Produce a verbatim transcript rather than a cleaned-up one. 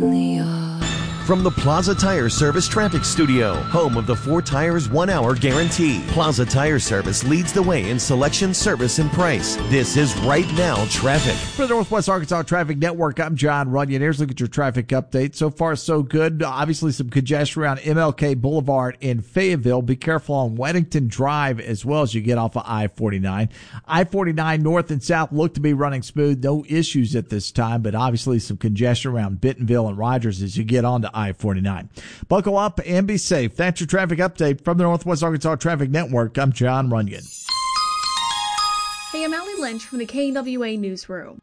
in the yard. From the Plaza Tire Service Traffic Studio, home of the four tires, one hour guarantee. Plaza Tire Service leads the way in selection, service, and price. This is Right Now Traffic. For the Northwest Arkansas Traffic Network, I'm John Runyon. Here's a look at your traffic update. So far, so good. Obviously, some congestion around M L K Boulevard in Fayetteville. Be careful on Weddington Drive as well as you get off of I forty-nine. I forty-nine north and south look to be running smooth. No issues at this time, but obviously some congestion around Bentonville and Rogers as you get on to I forty-nine. Buckle up and be safe. That's your traffic update from the Northwest Arkansas Traffic Network. I'm John Runyon. Hey, I'm Allie Lynch from the K W A Newsroom.